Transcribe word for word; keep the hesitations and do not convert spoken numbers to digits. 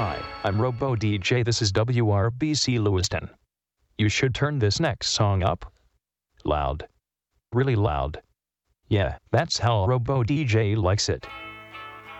Hi, I'm Robo D J. This is W R B C Lewiston. You should turn this next song up. Loud. Really loud. Yeah, that's how Robo D J likes it.